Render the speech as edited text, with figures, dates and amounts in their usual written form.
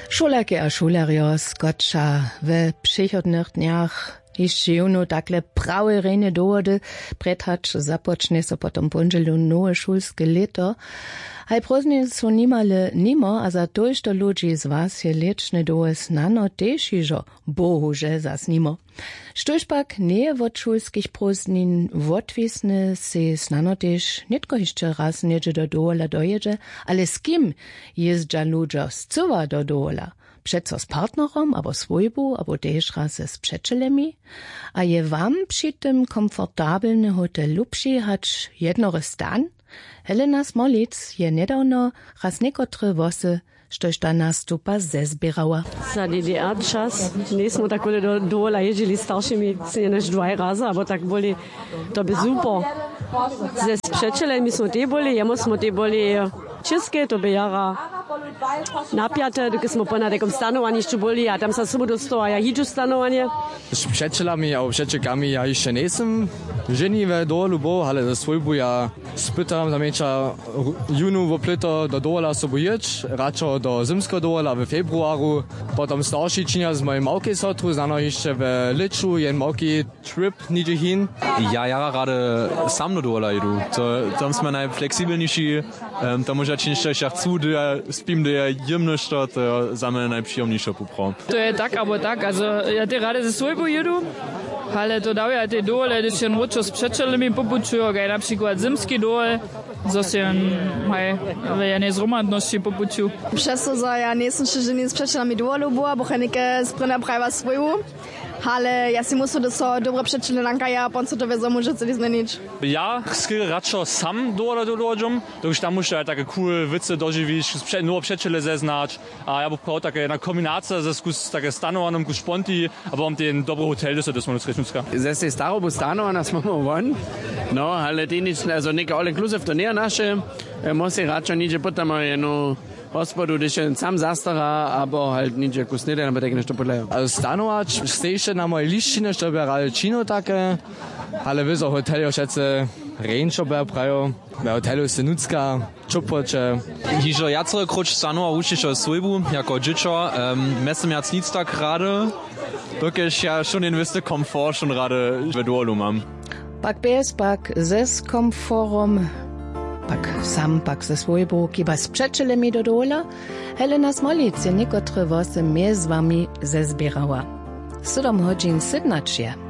Šolarke a šolarjo skoča w przychodnych dniach jeszcze juno takle prawe rejne dowody prethać zapocznie so potom ponželu nowe szulskie leto. Haj proznie so nimale nimo, a za to ludzi z was je leczne doły znano też iżo, bohuże zas nimo. Štož pak nie od šulskich proznin wotwisne se znano też nitko jeszcze raz niedzie do dola dojedzie, ale z kim jezdża ludzie zcuwa do dola? Przeco z partnerom, abo swojbu, abo też raz z przyjacielami? A je wam przy tym komfortabilny hotel lubši hać jednory stan? Helena Smolic je nedawno raz niekotre wosy štož ta nastupa zezbierała. Za DDR czas nie smo tak boli do dola jeździli starszymi než 2 razy, abo tak boli, to by super. Ze przyjacielami smo te boli, jemu smo te boli české, to by jara napiate, dokud smo po na takom stanovaní ještě boli a tam sa sumu dostalo a ja hiđu stanovanie. Z przyjacielami a przyjacielkami ja jeszcze nie jestem żeniwy do lubo, ale ze swojbu ja spytam zamieńcza junu w plito do dola sobu jedź, raczej do zimskiego dola w februaru, potem starsi czynia z mojej małki sotru, znano jeszcze w liczu, jen małki trip nidzie hin. Ja jara rade sam do dola jedu, tam jsme najflexibilnější, tam možná činšte šachcu, der spím der jemność dort, sammeln najprzyjemniejsze popraw. To je tak, abo tak, also ja te rade ze swojbu jedu, ale to daje ja te dole, když jen ročo s přečelemi popučujo, gaj například zimský dole, zase jen, ale ja nie z romantności popuču. Přesto, że ja nie jestem szczerze z przeczelami dole, bo chętnie sprynę prawa swojbu. Ale ja si muszę do so dobre przyjaciele nankaja, pon co to wiedzą, może coś zmienić. Ja chcę raczej sam dołożę, dość tam muszę takie cool wice dożywić, nowe przyjaciele zeznać, a ja bym chciał takie na kombinację ze takie stanowanym ku sponti, aber um den dobry hotel, das man uns rechnuska. Zese staro bu stanowana smo won. No, ale ty nic, also nicht all inclusive to nie nasze, muss ich raczej nie potem no Hospodu, když je sam zastara, abo halt niče kusnede, aber tak nešto podlejo. Stanovač ste ještě na mojej lištine, što by rali čino také, ale vy za hotelio všetce rejnčo by prajo, v hotelu se nucka, čupoče. Hižo jacere kruč stanova učišo svojbu, jako džičo, mesem jac nic tak rade, dokež ja schon den wiste komfort schon rade v dolu mam. Pak bez pak zes komfortom, pak sam pak ze swojbu, kiba z przyjacielami do dola, Helena Smolic je niekotre wosy mnie z wami zezbierała. 7 godzin 17.